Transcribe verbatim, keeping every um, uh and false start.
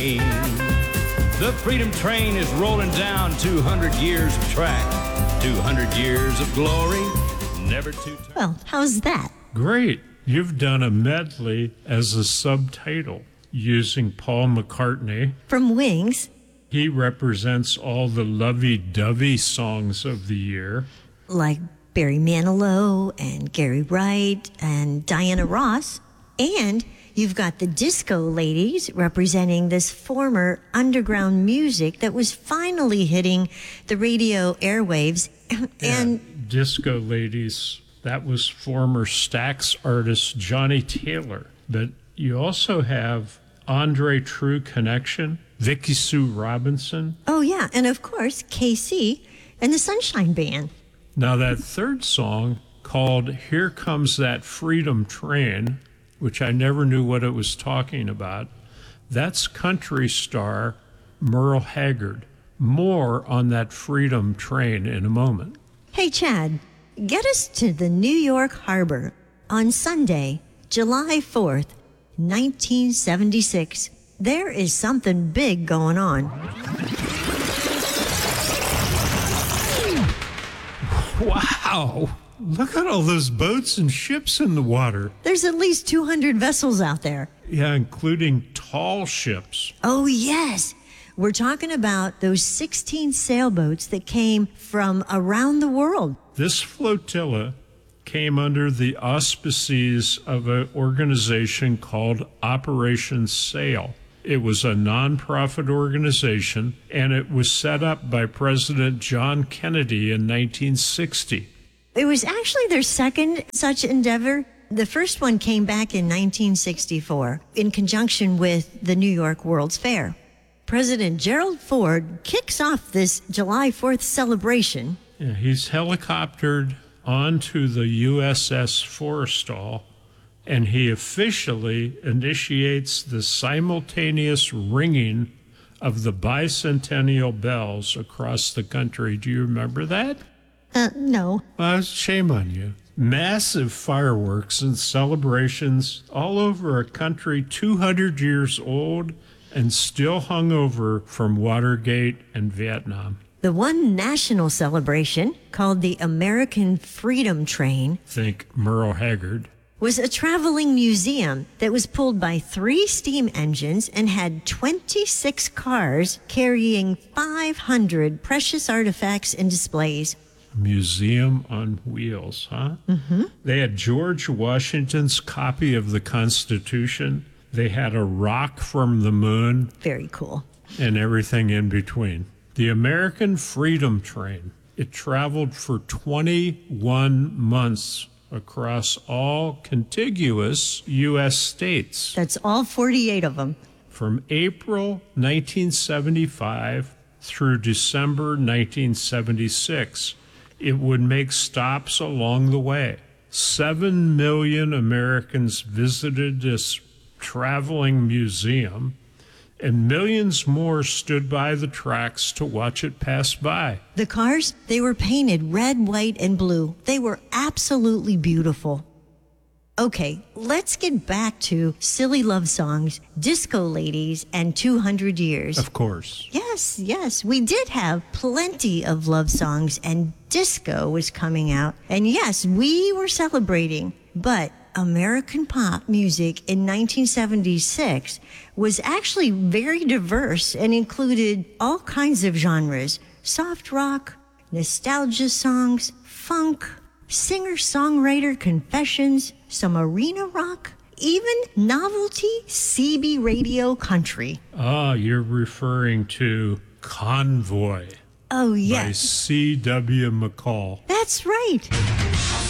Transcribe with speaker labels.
Speaker 1: The Freedom Train is rolling down two hundred years of track, two hundred years of glory, never too tired.
Speaker 2: Well, how's that?
Speaker 3: Great. You've done a medley as a subtitle using Paul McCartney.
Speaker 2: From Wings.
Speaker 3: He represents all the lovey-dovey songs of the year.
Speaker 2: Like Barry Manilow and Gary Wright and Diana Ross. And you've got the Disco Ladies representing this former underground music that was finally hitting the radio airwaves. And
Speaker 3: yeah, Disco Ladies, that was former Stax artist Johnny Taylor. But you also have Andre True Connection, Vicky Sue Robinson.
Speaker 2: Oh, yeah. And of course, K C and the Sunshine Band.
Speaker 3: Now, that third song called Here Comes That Freedom Train, which I never knew what it was talking about, that's country star Merle Haggard. More on that Freedom Train in a moment.
Speaker 2: Hey, Chad, get us to the New York Harbor on Sunday, July fourth, nineteen seventy-six. There is something big going on.
Speaker 3: Wow! Look at all those boats and ships in the water.
Speaker 2: There's at least two hundred vessels out there.
Speaker 3: Yeah, including tall ships.
Speaker 2: Oh, yes. We're talking about those sixteen sailboats that came from around the world.
Speaker 3: This flotilla came under the auspices of an organization called Operation Sail. It was a nonprofit organization, and it was set up by President John Kennedy in nineteen sixty.
Speaker 2: It was actually their second such endeavor. The first one came back in nineteen sixty-four in conjunction with the New York World's Fair. President Gerald Ford kicks off this July fourth celebration.
Speaker 3: Yeah, he's helicoptered onto the U S S Forrestal, and he officially initiates the simultaneous ringing of the bicentennial bells across the country. Do you remember that?
Speaker 2: Uh, no.
Speaker 3: Well, shame on you. Massive fireworks and celebrations all over a country two hundred years old and still hungover from Watergate and Vietnam.
Speaker 2: The one national celebration, called the American Freedom Train,
Speaker 3: think Merle Haggard,
Speaker 2: was a traveling museum that was pulled by three steam engines and had twenty-six cars carrying five hundred precious artifacts and displays.
Speaker 3: Museum on wheels, huh?
Speaker 2: Mm-hmm.
Speaker 3: They had George Washington's copy of the Constitution. They had a rock from the moon.
Speaker 2: Very cool.
Speaker 3: And everything in between. The American Freedom Train. It traveled for twenty-one months across all contiguous U S states.
Speaker 2: That's all forty-eight of them.
Speaker 3: From April nineteen seventy-five through December nineteen seventy-six. It would make stops along the way. Seven million Americans visited this traveling museum, and millions more stood by the tracks to watch it pass by.
Speaker 2: The cars, they were painted red, white, and blue. They were absolutely beautiful. Okay, let's get back to silly love songs, Disco Ladies, and two hundred years.
Speaker 3: Of course.
Speaker 2: Yes, yes, we did have plenty of love songs, and disco was coming out. And yes, we were celebrating, but American pop music in nineteen seventy-six was actually very diverse and included all kinds of genres: soft rock, nostalgia songs, funk, singer-songwriter confessions, some arena rock, even novelty C B radio country.
Speaker 3: Ah, you're referring to Convoy.
Speaker 2: Oh, yes.
Speaker 3: By C W McCall.
Speaker 2: That's right.